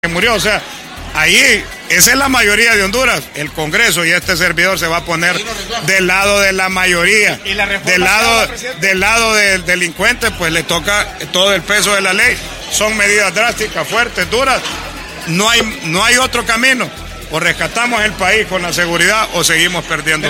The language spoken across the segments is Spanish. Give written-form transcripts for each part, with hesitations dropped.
que murió, o sea, ahí, esa es la mayoría de Honduras, el Congreso y este servidor se va a poner del lado de la mayoría, del lado del delincuente, pues le toca todo el peso de la ley. Son medidas drásticas, fuertes, duras. No hay otro camino. O rescatamos el país con la seguridad o seguimos perdiendo.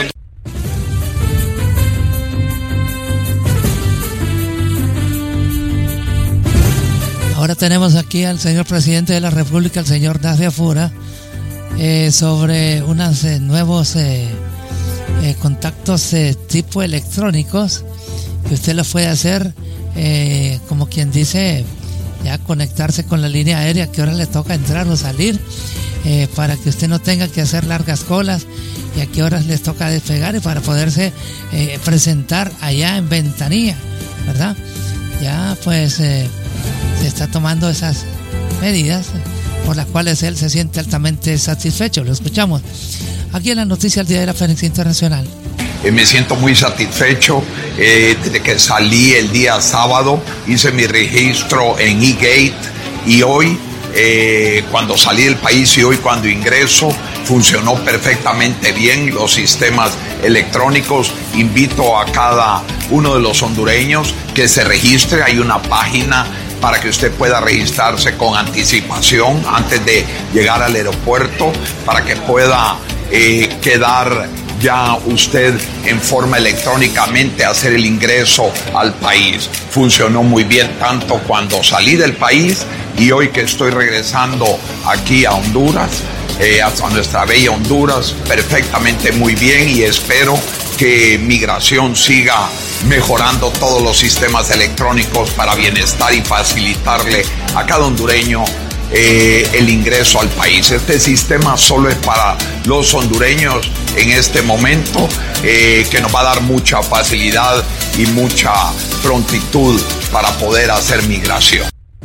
Ahora tenemos aquí al señor presidente de la República, el señor Darria Fura, sobre unos nuevos contactos tipo electrónicos que usted los puede hacer, como quien dice, ya conectarse con la línea aérea, que ahora le toca entrar o salir, para que usted no tenga que hacer largas colas y a qué horas les toca despegar, y para poderse presentar allá en Ventanilla, ¿verdad? Ya pues se está tomando esas medidas por las cuales él se siente altamente satisfecho. Lo escuchamos aquí en la noticia del Día de la Fénix Internacional. Me siento muy satisfecho. Desde que salí el día sábado hice mi registro en eGate, y hoy cuando salí del país y hoy cuando ingreso funcionó perfectamente bien los sistemas electrónicos. Invito a cada uno de los hondureños que se registre. Hay una página para que usted pueda registrarse con anticipación antes de llegar al aeropuerto, para que pueda quedar ya usted en forma electrónicamente hacer el ingreso al país. Funcionó muy bien tanto cuando salí del país y hoy que estoy regresando aquí a Honduras, hasta nuestra bella Honduras, perfectamente muy bien, y espero que Migración siga mejorando todos los sistemas electrónicos para bienestar y facilitarle a cada hondureño el ingreso al país. Este sistema solo es para los hondureños en este momento, que nos va a dar mucha facilidad y mucha prontitud para poder hacer migración.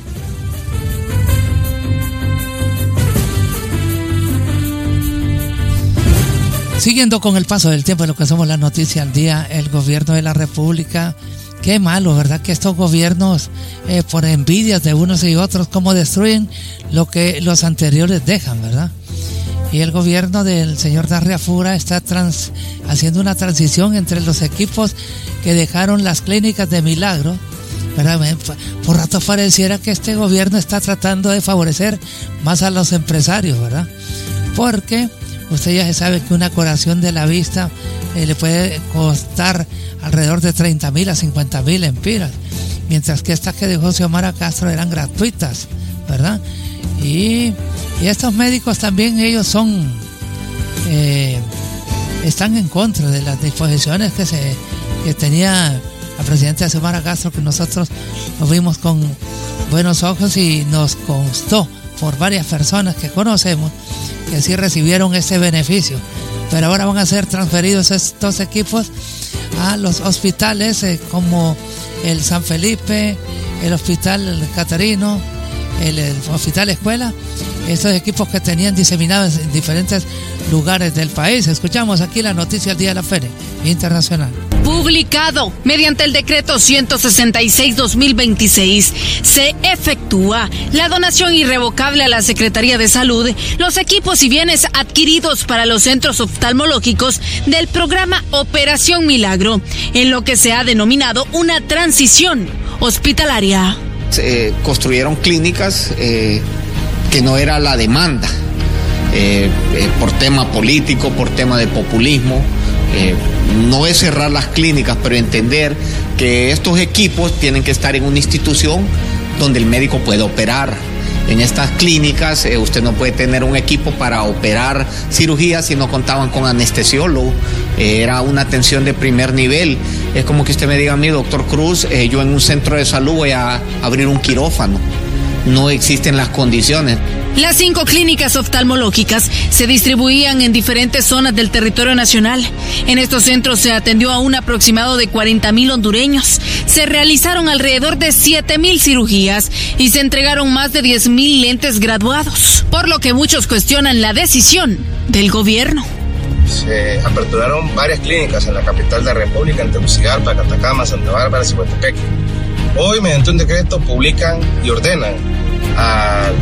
Siguiendo con el paso del tiempo de lo que somos la noticia al día, el gobierno de la República, qué malo, ¿verdad? Que estos gobiernos, por envidias de unos y otros, como destruyen lo que los anteriores dejan, ¿verdad? Y el gobierno del señor Darria Fura está haciendo una transición entre los equipos que dejaron las clínicas de Milagro, ¿verdad? Por rato pareciera que este gobierno está tratando de favorecer más a los empresarios, ¿verdad? Porque usted ya sabe que una curación de la vista le puede costar alrededor de 30,000 a 50,000 empiras, mientras que estas que dejó Xiomara Castro eran gratuitas, ¿verdad? Y estos médicos también, ellos están en contra de las disposiciones que tenía la presidenta Xiomara Castro, que nosotros lo vimos con buenos ojos y nos constó por varias personas que conocemos que sí recibieron ese beneficio, pero ahora van a ser transferidos estos equipos a los hospitales como el San Felipe, el Hospital Catarino, el Hospital Escuela, estos equipos que tenían diseminados en diferentes lugares del país. Escuchamos aquí la noticia del Día de la Fénix Internacional. Publicado mediante el decreto 166/2026, se efectúa la donación irrevocable a la Secretaría de Salud, los equipos y bienes adquiridos para los centros oftalmológicos del programa Operación Milagro, en lo que se ha denominado una transición hospitalaria. Construyeron clínicas que no era la demanda, por tema político, por tema de populismo. No es cerrar las clínicas, pero entender que estos equipos tienen que estar en una institución donde el médico puede operar. En estas clínicas usted no puede tener un equipo para operar cirugías si no contaban con anestesiólogo. Era una atención de primer nivel. Es como que usted me diga a mí, doctor Cruz, yo en un centro de salud voy a abrir un quirófano. No existen las condiciones. Las 5 clínicas oftalmológicas se distribuían en diferentes zonas del territorio nacional. En estos centros se atendió a un aproximado de 40,000 hondureños. Se realizaron alrededor de 7,000 cirugías y se entregaron más de 10,000 lentes graduados, por lo que muchos cuestionan la decisión del gobierno. Se aperturaron varias clínicas en la capital de la República, en Tegucigalpa, Catacama, Santa Bárbara y Cihuatepeque. Hoy, mediante un decreto, publican y ordenan al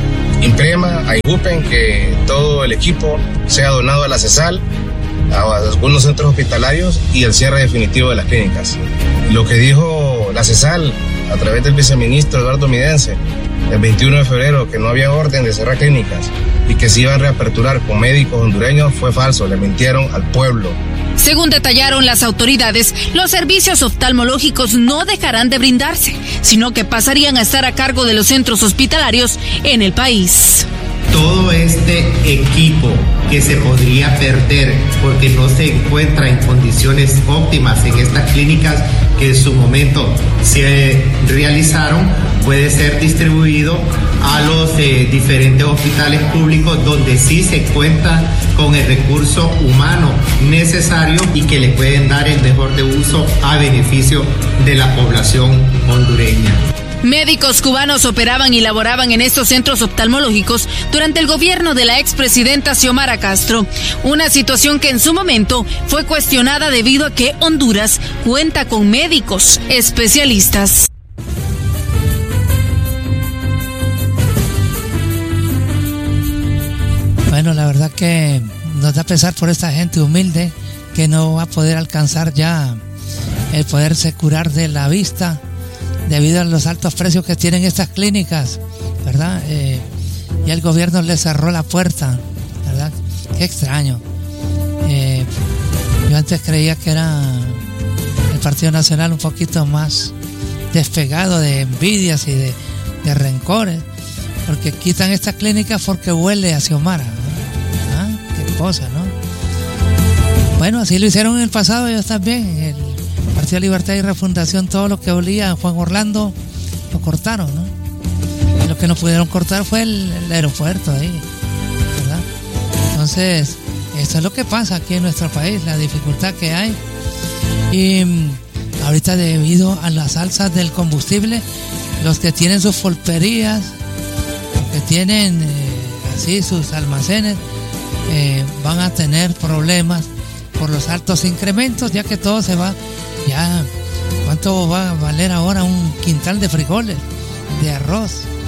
Imprema, a Injupen, que todo el equipo sea donado a la CESAL, a algunos centros hospitalarios y el cierre definitivo de las clínicas. Lo que dijo la CESAL a través del viceministro Eduardo Midense el 21 de febrero, que no había orden de cerrar clínicas y que se iban a reaperturar con médicos hondureños, fue falso, le mintieron al pueblo. Según detallaron las autoridades, los servicios oftalmológicos no dejarán de brindarse, sino que pasarían a estar a cargo de los centros hospitalarios en el país. Todo este equipo que se podría perder porque no se encuentra en condiciones óptimas en estas clínicas que en su momento se realizaron, puede ser distribuido a los diferentes hospitales públicos donde sí se cuenta con el recurso humano necesario y que le pueden dar el mejor de uso a beneficio de la población hondureña. Médicos cubanos operaban y laboraban en estos centros oftalmológicos durante el gobierno de la expresidenta Xiomara Castro, una situación que en su momento fue cuestionada debido a que Honduras cuenta con médicos especialistas. Bueno, la verdad que nos da pesar por esta gente humilde que no va a poder alcanzar ya el poderse curar de la vista debido a los altos precios que tienen estas clínicas, ¿verdad? Y el gobierno le cerró la puerta, ¿verdad? Qué extraño. Yo antes creía que era el Partido Nacional un poquito más despegado de envidias y de rencores, porque quitan estas clínicas porque huele a Xiomara, ¿no? ¿Ah? Qué cosa, ¿no? Bueno, así lo hicieron en el pasado ellos también. El Partido Libertad y Refundación, todo lo que olía a Juan Orlando lo cortaron, ¿no? Y lo que no pudieron cortar fue el aeropuerto ahí, ¿verdad? Entonces, esto es lo que pasa aquí en nuestro país, la dificultad que hay. Y ahorita, debido a las alzas del combustible, los que tienen sus pulperías, los que tienen así sus almacenes, van a tener problemas por los altos incrementos, ya que todo se va. Ya, ¿cuánto va a valer ahora un quintal de frijoles, de arroz?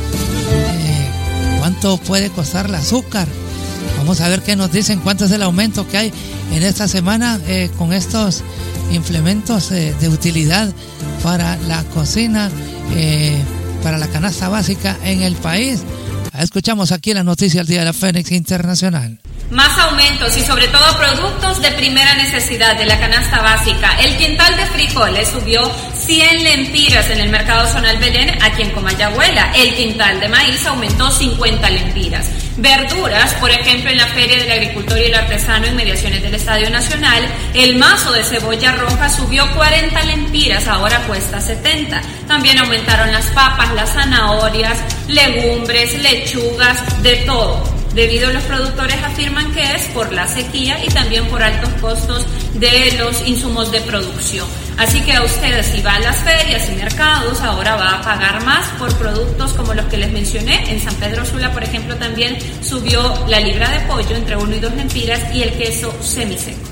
¿Cuánto puede costar el azúcar? Vamos a ver qué nos dicen, cuánto es el aumento que hay en esta semana con estos implementos de utilidad para la cocina, para la canasta básica en el país. Escuchamos aquí la noticia del Día de la Fénix Internacional. Más aumentos y sobre todo productos de primera necesidad de la canasta básica. El quintal de frijoles subió 100 lempiras en el mercado zonal Belén, aquí en Comayagüela. El quintal de maíz aumentó 50 lempiras. Verduras, por ejemplo, en la Feria del Agricultor y el Artesano, inmediaciones del Estadio Nacional, el mazo de cebolla roja subió 40 lempiras, ahora cuesta 70. También aumentaron las papas, las zanahorias, legumbres, lechugas, de todo. Debido a los productores afirman que es por la sequía y también por altos costos de los insumos de producción. Así que a ustedes, si va a las ferias y mercados, ahora va a pagar más por productos como los que les mencioné. En San Pedro Sula, por ejemplo, también subió la libra de pollo entre 1 y 2 lempiras y el queso semiseco.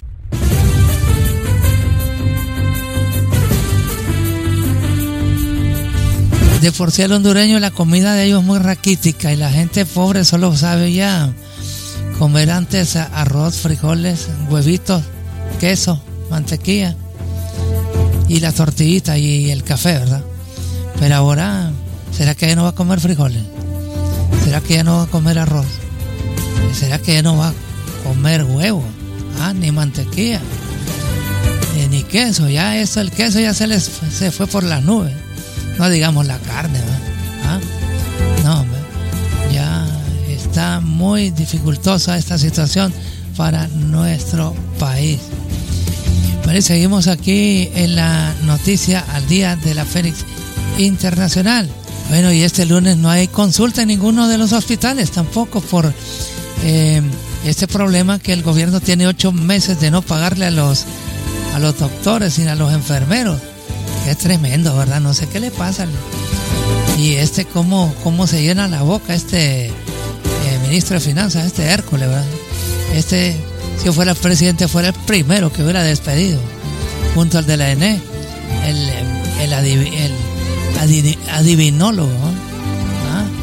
De por sí el hondureño, la comida de ellos es muy raquítica y la gente pobre solo sabe ya comer antes arroz, frijoles, huevitos, queso, mantequilla y la tortillita y el café, ¿verdad? Pero ahora, ¿será que ya no va a comer frijoles? ¿Será que ya no va a comer arroz? ¿Será que ya no va a comer huevo? Ni mantequilla, ni queso. Ya eso, el queso ya se fue por las nubes. No digamos la carne, ¿verdad? No, ya está muy dificultosa esta situación para nuestro país. Bueno, y seguimos aquí en la noticia al día de la Fénix Internacional. Bueno, y este lunes no hay consulta en ninguno de los hospitales, tampoco por este problema que el gobierno tiene 8 meses de no pagarle a los doctores y a los enfermeros. Es tremendo, ¿verdad? No sé qué le pasa. Y cómo se llena la boca ministro de Finanzas, Hércules, ¿verdad? Si fuera el presidente, fuera el primero que hubiera despedido, junto al de la ENE, el adivinólogo, ¿no?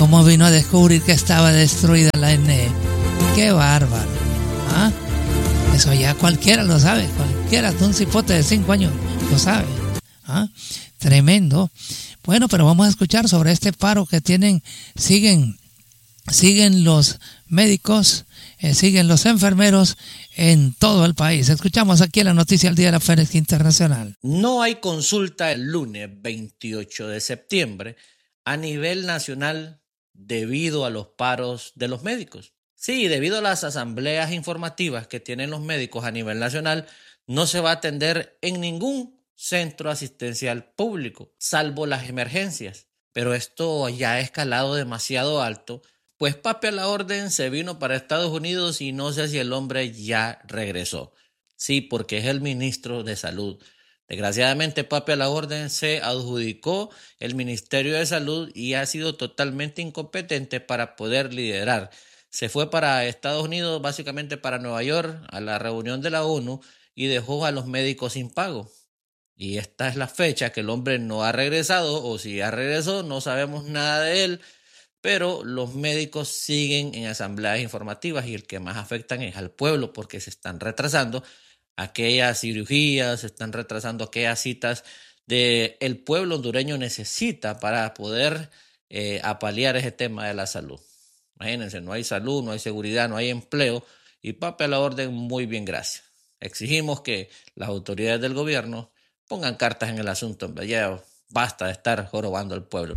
cómo vino a descubrir que estaba destruida la ENE. ¡Qué bárbaro! ¿Ah? Eso ya cualquiera lo sabe, cualquiera, un cipote de 5 años lo sabe. ¿Ah? Tremendo. Bueno, pero vamos a escuchar sobre este paro que siguen los médicos, siguen los enfermeros en todo el país. Escuchamos aquí en la noticia al día de la Fénix Internacional. No hay consulta el lunes 28 de septiembre a nivel nacional debido a los paros de los médicos. Sí, debido a las asambleas informativas que tienen los médicos a nivel nacional, no se va a atender en ningún centro asistencial público, salvo las emergencias. Pero esto ya ha escalado demasiado alto, pues Papi a la Orden se vino para Estados Unidos y no sé si el hombre ya regresó. Sí, porque es el ministro de Salud. Desgraciadamente, Papi a la Orden se adjudicó el Ministerio de Salud y ha sido totalmente incompetente para poder liderar. Se fue para Estados Unidos, básicamente para Nueva York, a la reunión de la ONU y dejó a los médicos sin pago. Y esta es la fecha que el hombre no ha regresado, o si ya regresó, no sabemos nada de él, pero los médicos siguen en asambleas informativas y el que más afectan es al pueblo porque se están retrasando aquellas cirugías, se están retrasando aquellas citas que el pueblo hondureño necesita para poder apalear ese tema de la salud. Imagínense, no hay salud, no hay seguridad, no hay empleo y Papi a la Orden, muy bien, gracias. Exigimos que las autoridades del gobierno pongan cartas en el asunto, ya basta de estar jorobando al pueblo.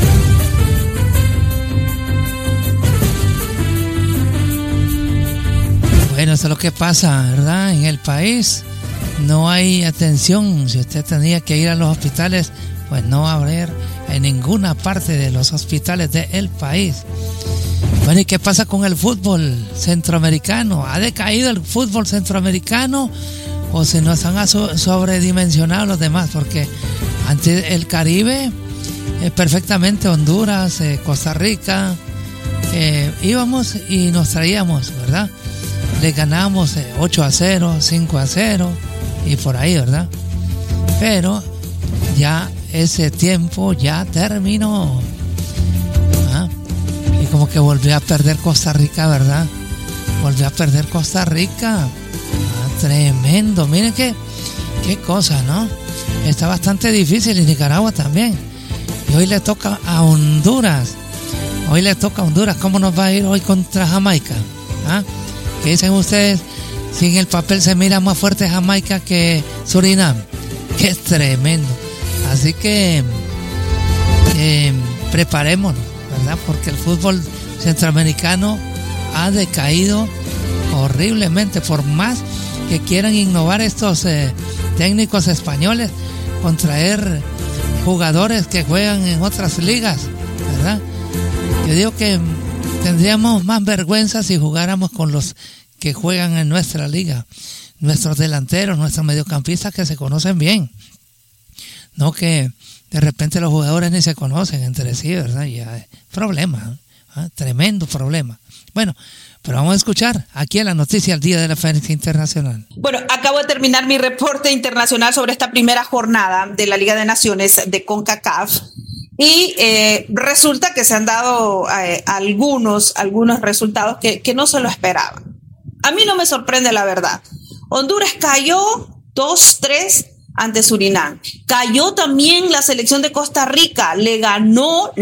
Bueno, eso es lo que pasa, ¿verdad? En el país no hay atención. Si usted tenía que ir a los hospitales, pues no va a haber en ninguna parte de los hospitales del país. Bueno, ¿y qué pasa con el fútbol centroamericano? ¿Ha decaído el fútbol centroamericano o se nos han sobredimensionado los demás? Porque ante el Caribe, perfectamente Honduras, Costa Rica, íbamos y nos traíamos, ¿verdad? Le ganábamos 8-0, 5-0 y por ahí, ¿verdad? Pero ya ese tiempo ya terminó. ¿Ah? Y como que volvió a perder Costa Rica, ¿verdad? Volvió a perder Costa Rica. Tremendo, miren qué cosa, ¿no? Está bastante difícil y Nicaragua también. Y hoy le toca a Honduras. ¿Cómo nos va a ir hoy contra Jamaica? ¿Ah? ¿Qué dicen ustedes? Si en el papel se mira más fuerte Jamaica que Surinam. ¡Qué tremendo! Así que preparémonos, ¿verdad? Porque el fútbol centroamericano ha decaído horriblemente. Por más que quieran innovar estos técnicos españoles con traer jugadores que juegan en otras ligas, ¿verdad? Yo digo que tendríamos más vergüenza si jugáramos con los que juegan en nuestra liga, nuestros delanteros, nuestros mediocampistas que se conocen bien, no que de repente los jugadores ni se conocen entre sí, ¿verdad? Ya es problema, ¿eh? Tremendo problema. Bueno, pero vamos a escuchar aquí en la noticia al día de la Fénix Internacional. Bueno, acabo de terminar mi reporte internacional sobre esta primera jornada de la Liga de Naciones de CONCACAF y resulta que se han dado algunos resultados que no se lo esperaban. A mí no me sorprende la verdad. Honduras cayó 2-3 ante Surinam. Cayó también la selección de Costa Rica. Le ganó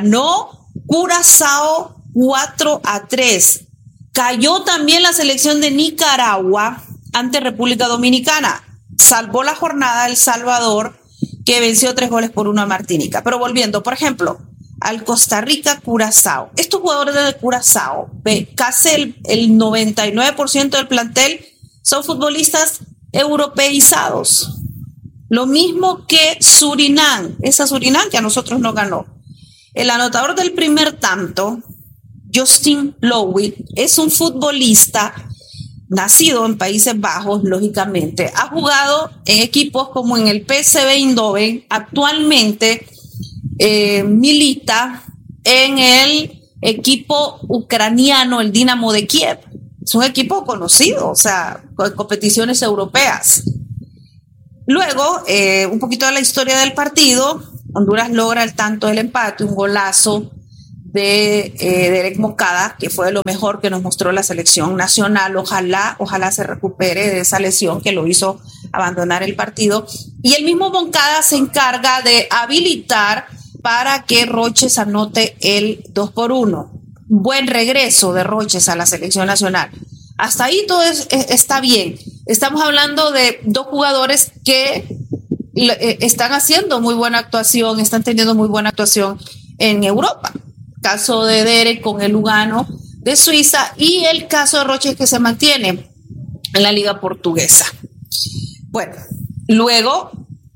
Curazao 4-3. Cayó también la selección de Nicaragua ante República Dominicana. Salvó la jornada El Salvador, que venció 3-1 a Martinica. Pero volviendo, por ejemplo, al Costa Rica-Curazao. Estos jugadores de Curazao, casi el 99% del plantel son futbolistas europeizados. Lo mismo que Surinam, esa Surinam que a nosotros nos ganó. El anotador del primer tanto, Justin Lowy, es un futbolista nacido en Países Bajos, lógicamente. Ha jugado en equipos como en el PSV Eindhoven. Actualmente milita en el equipo ucraniano, el Dinamo de Kiev. Es un equipo conocido, o sea, con competiciones europeas. Luego, un poquito de la historia del partido. Honduras logra el tanto del empate, un golazo de Derek Moncada, que fue lo mejor que nos mostró la selección nacional. Ojalá se recupere de esa lesión que lo hizo abandonar el partido. Y el mismo Moncada se encarga de habilitar para que Roches anote el 2-1. Buen regreso de Roches a la selección nacional. Hasta ahí todo está bien. Estamos hablando de dos jugadores que están haciendo muy buena actuación, están teniendo muy buena actuación en Europa. Caso de Derek con el Lugano de Suiza y el caso de Roches, que se mantiene en la liga portuguesa. Bueno, luego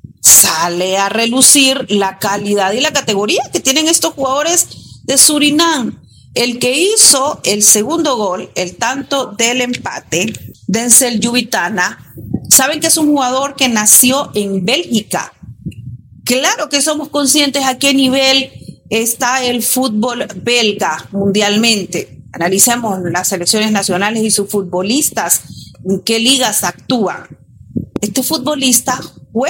sale a relucir la calidad y la categoría que tienen estos jugadores de Surinam. El que hizo el segundo gol, el tanto del empate, Denzel Jubitana, saben que es un jugador que nació en Bélgica. Claro que somos conscientes a qué nivel está el fútbol belga mundialmente. Analicemos las selecciones nacionales y sus futbolistas, en qué ligas actúan. Este futbolista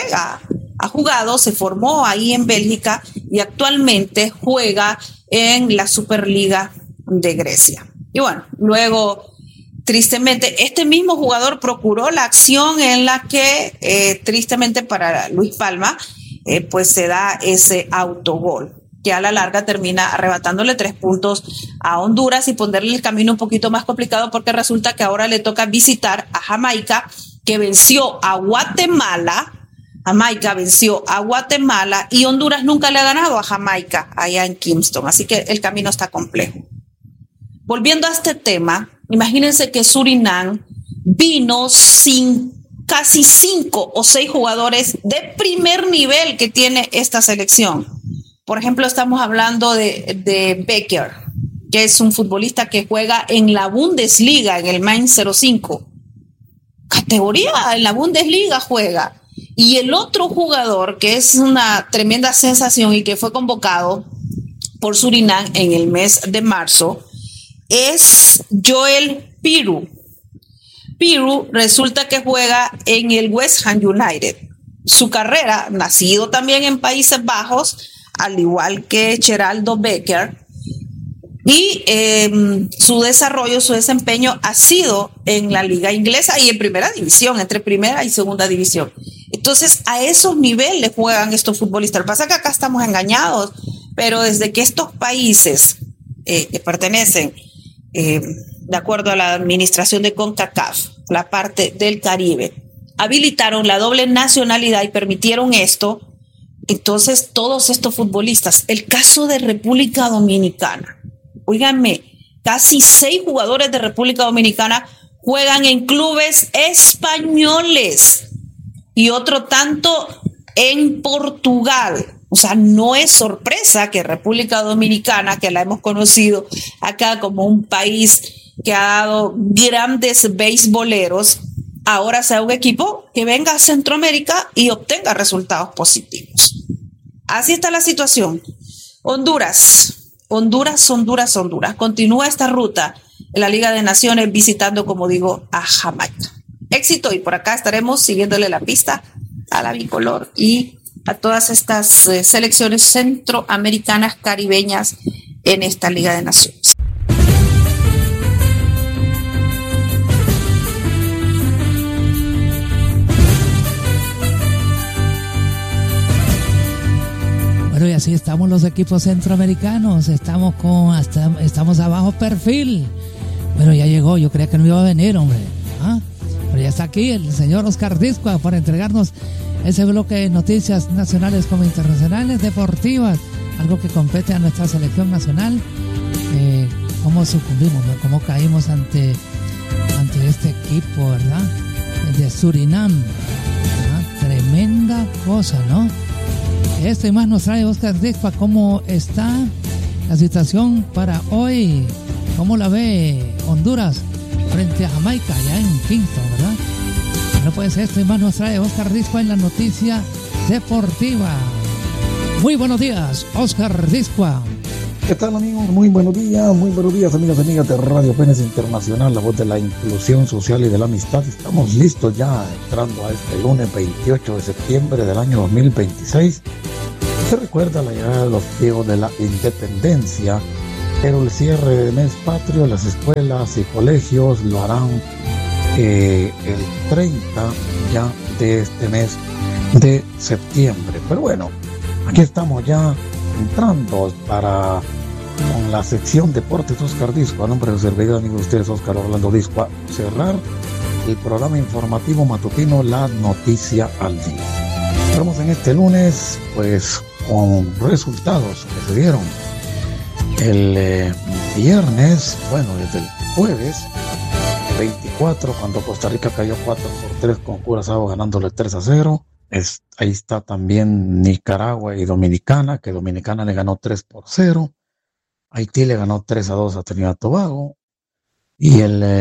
ha jugado, se formó ahí en Bélgica y actualmente juega en la Superliga de Grecia. Y bueno, luego, tristemente, este mismo jugador procuró la acción en la que, tristemente para Luis Palma, pues se da ese autogol, que a la larga termina arrebatándole 3 puntos a Honduras y ponerle el camino un poquito más complicado, porque resulta que ahora le toca visitar a Jamaica, que venció a Guatemala. Jamaica venció a Guatemala y Honduras nunca le ha ganado a Jamaica allá en Kingston, así que el camino está complejo. Volviendo a este tema, imagínense que Surinam vino sin casi 5 o 6 jugadores de primer nivel que tiene esta selección. Por ejemplo, estamos hablando de Becker, que es un futbolista que juega en la Bundesliga, en el Mainz 05. Categoría, en la Bundesliga juega. Y el otro jugador que es una tremenda sensación y que fue convocado por Surinam en el mes de marzo es Joel Piroe. Piroe resulta que juega en el West Ham United. Su carrera, nacido también en Países Bajos, al igual que Geraldo Becker, y su desarrollo, su desempeño ha sido en la liga inglesa y en primera división, entre primera y segunda división. Entonces, a esos niveles juegan estos futbolistas. Lo que pasa es que acá estamos engañados, pero desde que estos países que pertenecen, de acuerdo a la administración de CONCACAF, la parte del Caribe, habilitaron la doble nacionalidad y permitieron esto, entonces todos estos futbolistas, el caso de República Dominicana, óiganme, casi 6 jugadores de República Dominicana juegan en clubes españoles y otro tanto en Portugal. O sea, no es sorpresa que República Dominicana, que la hemos conocido acá como un país que ha dado grandes beisboleros, ahora sea un equipo que venga a Centroamérica y obtenga resultados positivos. Así está la situación. Honduras. Continúa esta ruta en la Liga de Naciones visitando, como digo, a Jamaica. Éxito, y por acá estaremos siguiéndole la pista a la bicolor y a todas estas selecciones centroamericanas, caribeñas en esta Liga de Naciones. Bueno, y así estamos los equipos centroamericanos, estamos a bajo perfil. Bueno, ya llegó, yo creía que no iba a venir, hombre. Pero ya está aquí el señor Oscar Discua para entregarnos ese bloque de noticias nacionales como internacionales, deportivas, algo que compete a nuestra selección nacional. Cómo sucumbimos, ¿no? Cómo caímos ante este equipo, ¿verdad? De Surinam. Tremenda cosa, ¿no? Esto y más nos trae Oscar Discua. ¿Cómo está la situación para hoy? ¿Cómo la ve Honduras frente a Jamaica, allá en Kingston, verdad? No puede ser, esto y más nos trae Oscar Discua en la noticia deportiva. Muy buenos días, Oscar Discua. ¿Qué tal, amigos? Muy buenos días, amigas y amigas de Radio Penes Internacional, la voz de la inclusión social y de la amistad. Estamos listos ya entrando a este lunes 28 de septiembre del año 2026. Se recuerda la llegada de los Juegos de la Independencia Pero el cierre de mes patrio, las escuelas y colegios lo harán el 30 ya de este mes de septiembre. Pero bueno, aquí estamos ya entrando con la sección Deportes Oscar Disco. A nombre de servidor amigo de ustedes, Oscar Orlando Disco, a cerrar el programa informativo matutino La Noticia al Día. Estamos en este lunes pues con resultados que se dieron el viernes, bueno, desde el jueves 24, cuando Costa Rica cayó 4-3 con Curazao ganándole 3-0. Ahí está también Nicaragua y Dominicana, que Dominicana le ganó 3-0. Haití le ganó 3-2 a Trinidad y Tobago. Y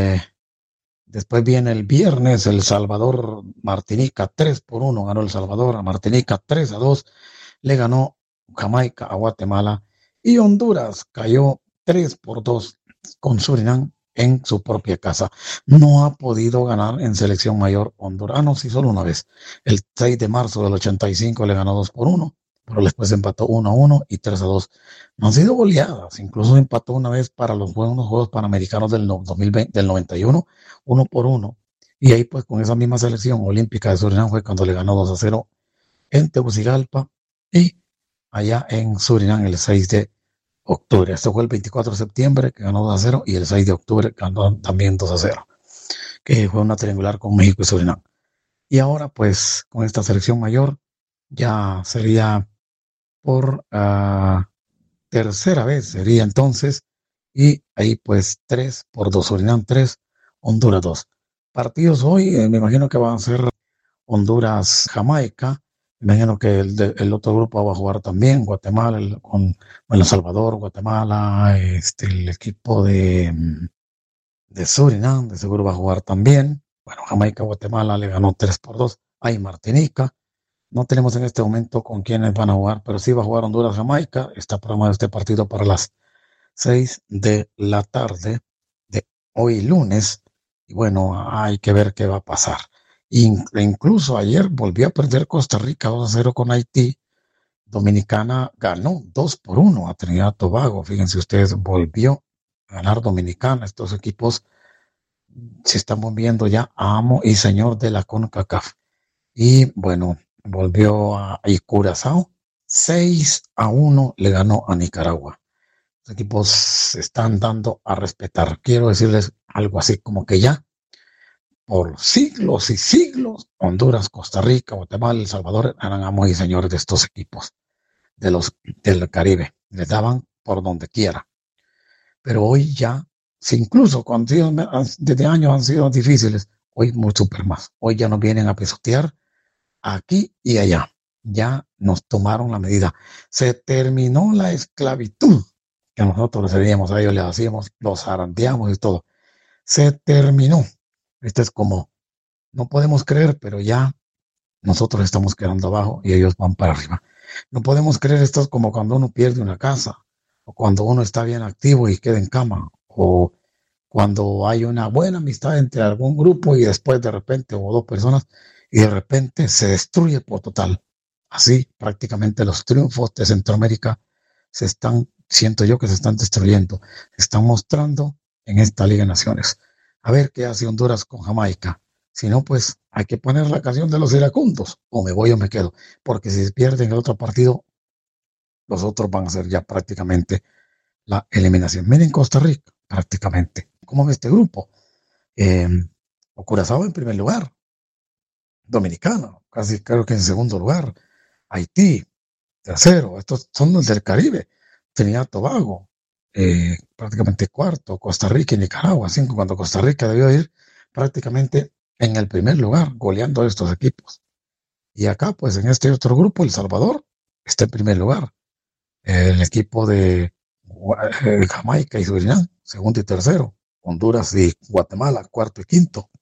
después viene el viernes El Salvador Martinica 3-1 ganó El Salvador a Martinica, 3-2 le ganó Jamaica a Guatemala. Y Honduras cayó 3-2 con Surinam en su propia casa. No ha podido ganar en selección mayor hondurano, sí, solo una vez. El 6 de marzo del 85 le ganó 2-1, pero después empató 1-1 y 3-2. No han sido goleadas, incluso empató una vez para los Juegos Panamericanos del 2020, del 91, 1-1. Y ahí pues con esa misma selección olímpica de Surinam fue cuando le ganó 2-0 en Tegucigalpa y allá en Surinam el 6 de octubre. Esto fue el 24 de septiembre que ganó 2-0 y el 6 de octubre ganó también 2-0, que fue una triangular con México y Surinam. Y ahora pues con esta selección mayor ya sería por tercera vez sería entonces, y ahí pues 3-2, Surinam 3, Honduras 2. Partidos hoy, me imagino que van a ser Honduras-Jamaica. Me imagino que el otro grupo va a jugar también, Guatemala con El Salvador, Guatemala, el equipo de Surinam, de seguro va a jugar también. Bueno, Jamaica, Guatemala le ganó 3-2. Hay Martinica. No tenemos en este momento con quiénes van a jugar, pero sí va a jugar Honduras, Jamaica. Está programado este partido para las 6 de la tarde de hoy lunes. Y bueno, hay que ver qué va a pasar. Incluso ayer volvió a perder Costa Rica 2-0 con Haití. Dominicana ganó 2-1 a Trinidad y Tobago. Fíjense ustedes, volvió a ganar Dominicana. Estos equipos se están moviendo ya a amo y señor de la CONCACAF. Y bueno, volvió a Curazao 6-1 le ganó a Nicaragua. Los equipos se están dando a respetar. Quiero decirles algo así como que ya por siglos y siglos, Honduras, Costa Rica, Guatemala, El Salvador eran amos y señores de estos equipos del Caribe. Les daban por donde quiera. Pero hoy ya, incluso cuando desde años han sido difíciles, hoy mucho más. Hoy ya nos vienen a pisotear aquí y allá. Ya nos tomaron la medida. Se terminó la esclavitud que nosotros les hacíamos a ellos, les hacíamos, los zarandeamos y todo. Se terminó. Esto es como, no podemos creer, pero ya nosotros estamos quedando abajo y ellos van para arriba. No podemos creer, esto es como cuando uno pierde una casa, o cuando uno está bien activo y queda en cama, o cuando hay una buena amistad entre algún grupo y después de repente, o dos personas, y de repente se destruye por total. Así prácticamente los triunfos de Centroamérica siento yo que se están destruyendo, se están mostrando en esta Liga de Naciones. A ver qué hace Honduras con Jamaica. Si no, pues hay que poner la canción de los iracundos. O me voy o me quedo. Porque si pierden el otro partido, los otros van a ser ya prácticamente la eliminación. Miren Costa Rica, prácticamente. ¿Cómo ve este grupo? Curazao en primer lugar. Dominicana, casi creo que en segundo lugar. Haití, tercero. Estos son los del Caribe. Trinidad y Tobago. Prácticamente cuarto, Costa Rica y Nicaragua, 5, cuando Costa Rica debió ir prácticamente en el primer lugar, goleando a estos equipos. Y acá, pues en este otro grupo, El Salvador está en primer lugar. El equipo de Jamaica y Surinam, segundo y tercero. Honduras y Guatemala, cuarto y quinto.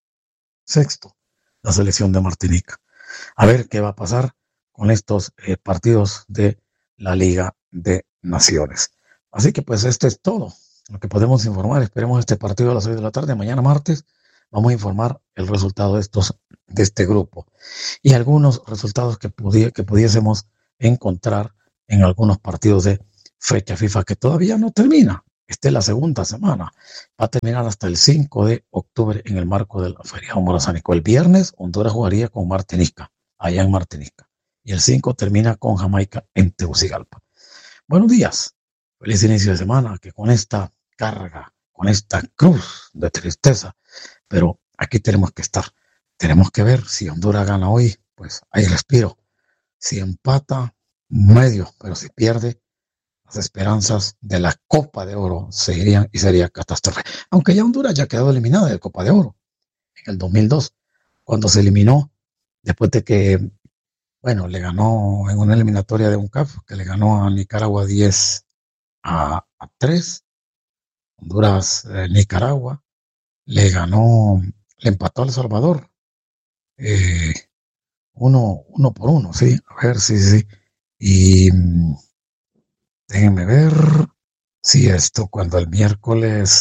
Sexto, la selección de Martinica. A ver qué va a pasar con estos partidos de la Liga de Naciones. Así que pues esto es todo lo que podemos informar. Esperemos este partido a las 6 de la tarde. Mañana martes vamos a informar el resultado de este grupo y algunos resultados que pudiésemos encontrar en algunos partidos de fecha FIFA que todavía no termina. Esta es la segunda semana. Va a terminar hasta el 5 de octubre en el marco del feriado morazánico. El viernes Honduras jugaría con Martinica, allá en Martinica. Y el 5 termina con Jamaica en Tegucigalpa. Buenos días. Feliz inicio de semana, que con esta carga, con esta cruz de tristeza, pero aquí tenemos que estar. Tenemos que ver si Honduras gana hoy, pues hay respiro. Si empata, medio, pero si pierde, las esperanzas de la Copa de Oro seguirían y sería catástrofe. Aunque ya Honduras ya quedó eliminada de la Copa de Oro en el 2002, cuando se eliminó, después de que, bueno, le ganó en una eliminatoria de UNCAF, que le ganó a Nicaragua 10-3, Honduras, Nicaragua, le empató a El Salvador, 1-1, sí, a ver, sí. Y déjenme ver si esto cuando el miércoles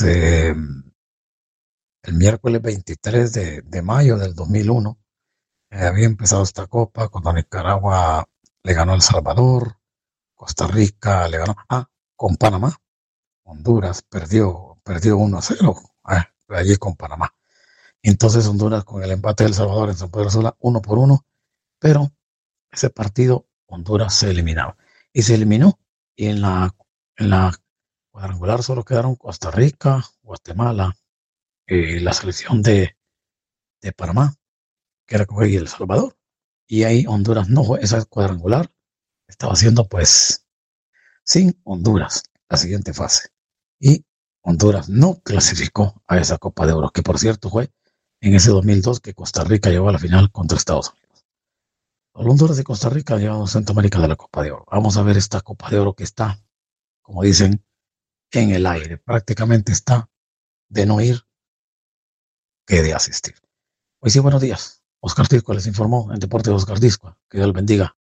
23 de mayo del 2001 había empezado esta copa cuando Nicaragua le ganó a El Salvador, Costa Rica le ganó con Panamá, Honduras perdió 1-0 allí con Panamá. Entonces Honduras con el empate de El Salvador en San Pedro Sula 1-1, pero ese partido Honduras se eliminaba y se eliminó. Y en la cuadrangular solo quedaron Costa Rica, Guatemala, la selección de Panamá, que era y El Salvador. Y ahí Honduras no fue, esa cuadrangular estaba haciendo pues sin Honduras la siguiente fase. Y Honduras no clasificó a esa Copa de Oro, que por cierto fue en ese 2002 que Costa Rica llegó a la final contra Estados Unidos. Los Honduras de Costa Rica han llevado a Centroamérica de la Copa de Oro. Vamos a ver esta Copa de Oro que está, como dicen, en el aire. Prácticamente está de no ir que de asistir. Hoy sí, buenos días. Oscar Disco les informó en Deportes de Oscar Disco. Que Dios les bendiga.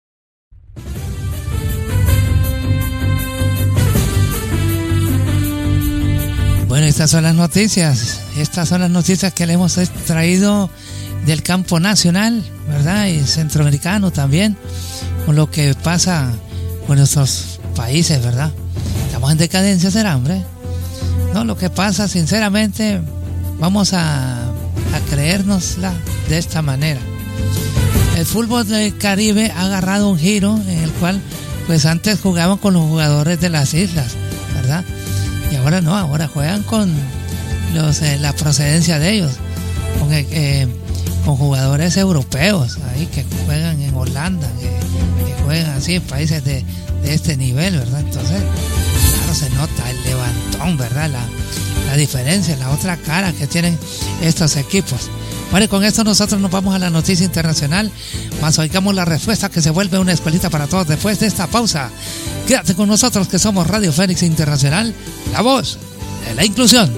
Bueno, estas son las noticias. Estas son las noticias que le hemos traído del campo nacional, ¿verdad? Y centroamericano también, con lo que pasa con nuestros países, ¿verdad? Estamos en decadencia, será, hombre. No, lo que pasa, sinceramente, vamos a creérnosla de esta manera. El fútbol del Caribe ha agarrado un giro en el cual, pues antes jugaban con los jugadores de las islas, ¿verdad? Y ahora no, ahora juegan con la procedencia de ellos, con jugadores europeos ahí que juegan en Holanda, que juegan así en países de este nivel, ¿verdad? Entonces, claro, se nota el levantón, ¿verdad? La diferencia, la otra cara que tienen estos equipos. Bueno, y con esto nosotros nos vamos a la noticia internacional, más oigamos la respuesta que se vuelve una escuelita para todos después de esta pausa. Quédate con nosotros que somos Radio Fénix Internacional, la voz de la inclusión.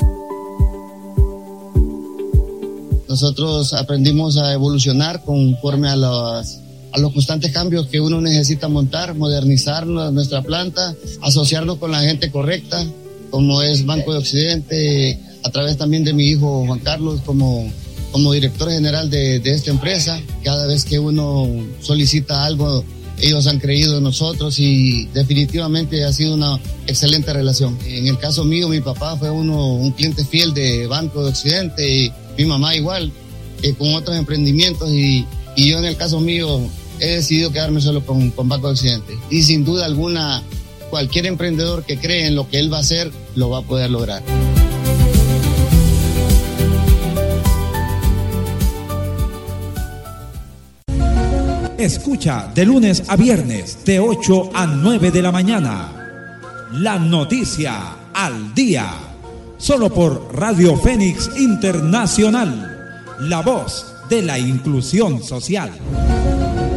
Nosotros aprendimos a evolucionar conforme a los constantes cambios que uno necesita montar, modernizar nuestra planta, asociarnos con la gente correcta, como es Banco de Occidente, a través también de mi hijo Juan Carlos como director general de esta empresa. Cada vez que uno solicita algo, ellos han creído en nosotros y definitivamente ha sido una excelente relación. En el caso mío, mi papá fue un cliente fiel de Banco de Occidente y mi mamá igual, con otros emprendimientos y yo en el caso mío he decidido quedarme solo con Banco de Occidente. Y sin duda alguna, cualquier emprendedor que cree en lo que él va a hacer, lo va a poder lograr. Escucha de lunes a viernes de 8 a 9 de la mañana. La noticia al día. Solo por Radio Fénix Internacional. La voz de la inclusión social.